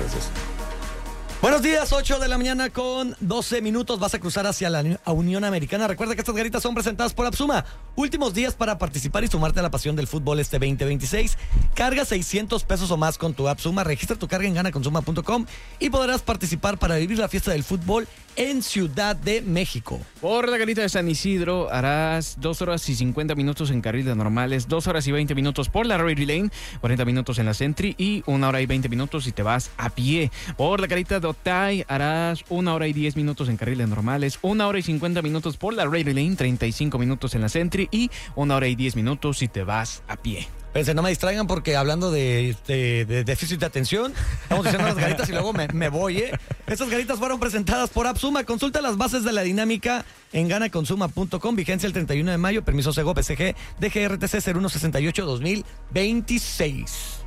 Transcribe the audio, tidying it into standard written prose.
pesos. Buenos días, 8 de la mañana con 12 minutos. Vas a cruzar hacia la Unión Americana. Recuerda que estas garitas son presentadas por Absuma. Últimos días para participar y sumarte a la pasión del fútbol este 2026. Carga 600 pesos o más con tu Absuma. Registra tu carga en ganaconsuma.com y podrás participar para vivir la fiesta del fútbol en Ciudad de México. Por la garita de San Isidro harás 2 horas y 50 minutos en carriles normales, 2 horas y 20 minutos por la Rary Lane, 40 minutos en la Sentry y 1 hora y 20 minutos si te vas a pie. Por la garita de Otay harás 1 hora y 10 minutos en carriles normales, 1 hora y 50 minutos por la Rary Lane, 35 minutos en la Sentry y 1 hora y 10 minutos si te vas a pie. Pense, no me distraigan porque hablando de déficit de atención, estamos diciendo las garitas y luego me voy, ¿eh? Estas garitas fueron presentadas por Absuma. Consulta las bases de la dinámica en ganaconsuma.com. Vigencia el 31 de mayo. Permiso Sego, PSG, DGRTC 0168-2026.